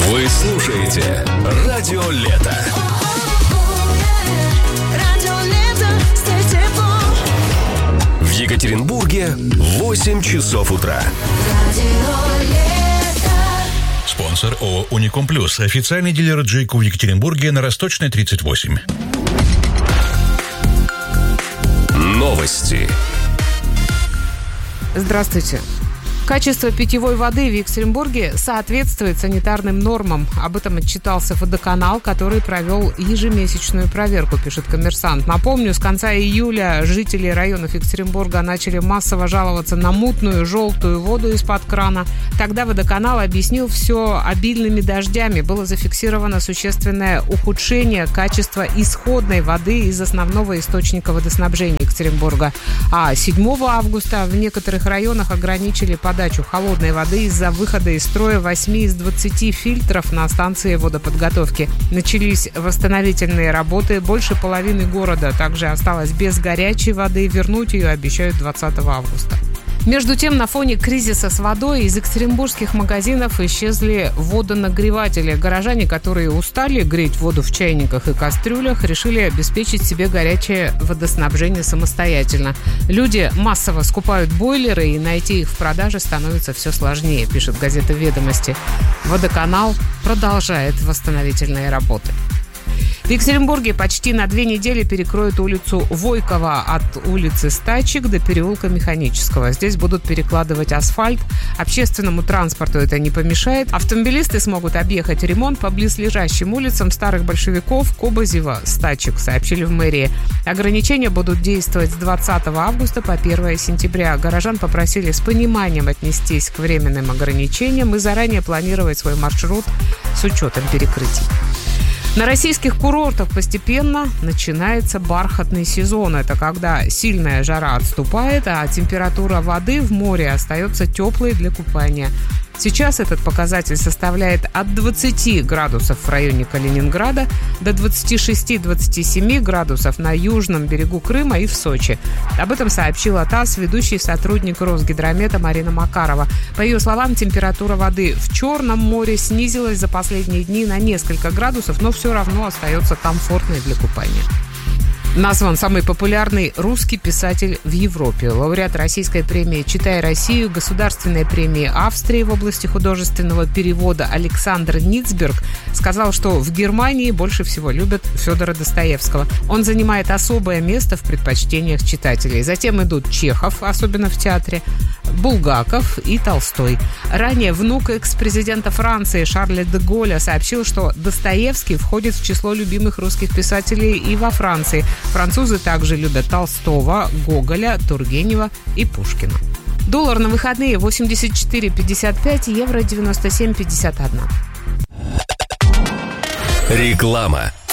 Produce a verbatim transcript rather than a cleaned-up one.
Вы слушаете Радио Лето. В Екатеринбурге восемь часов утра. Спонсор ООО «Уником Плюс». Официальный дилер Джейко в Екатеринбурге на Росточной, тридцать восемь. Новости. Здравствуйте. Качество питьевой воды в Екатеринбурге соответствует санитарным нормам. Об этом отчитался водоканал, который провел ежемесячную проверку, пишет «Коммерсант». Напомню, с конца июля жители районов Екатеринбурга начали массово жаловаться на мутную, желтую воду из-под крана. Тогда водоканал объяснил все обильными дождями. Было зафиксировано существенное ухудшение качества исходной воды из основного источника водоснабжения Екатеринбурга. А седьмого августа в некоторых районах ограничили подачу подачу холодной воды из-за выхода из строя восемь из двадцати фильтров на станции водоподготовки. Начались восстановительные работы. Больше половины города также осталось без горячей воды. Вернуть ее обещают двадцатого августа. Между тем, на фоне кризиса с водой из екатеринбургских магазинов исчезли водонагреватели. Горожане, которые устали греть воду в чайниках и кастрюлях, решили обеспечить себе горячее водоснабжение самостоятельно. Люди массово скупают бойлеры, и найти их в продаже становится все сложнее, пишет газета «Ведомости». Водоканал продолжает восстановительные работы. В Екатеринбурге почти на две недели перекроют улицу Войкова от улицы Стачек до переулка Механического. Здесь будут перекладывать асфальт. Общественному транспорту это не помешает. Автомобилисты смогут объехать ремонт по близлежащим улицам Старых Большевиков, Кобозева, Стачек, сообщили в мэрии. Ограничения будут действовать с двадцатого августа по первое сентября. Горожан попросили с пониманием отнестись к временным ограничениям и заранее планировать свой маршрут с учетом перекрытий. На российских курортах постепенно начинается бархатный сезон. Это когда сильная жара отступает, а температура воды в море остается теплой для купания. Сейчас этот показатель составляет от двадцати градусов в районе Калининграда до двадцати шести - двадцати семи градусов на южном берегу Крыма и в Сочи. Об этом сообщила ТАСС ведущий сотрудник Росгидромета Марина Макарова. По ее словам, температура воды в Черном море снизилась за последние дни на несколько градусов, но все равно остается комфортной для купания. Назван самый популярный русский писатель в Европе. Лауреат российской премии «Читай Россию», государственной премии Австрии в области художественного перевода Александр Ницберг сказал, что в Германии больше всего любят Федора Достоевского. Он занимает особое место в предпочтениях читателей. Затем идут Чехов, особенно в театре, Булгаков и Толстой. Ранее внук экс-президента Франции Шарля де Голля сообщил, что Достоевский входит в число любимых русских писателей и во Франции. Французы также любят Толстого, Гоголя, Тургенева и Пушкина. Доллар на выходные восемьдесят четыре пятьдесят пять, евро девяносто семь пятьдесят один. Реклама.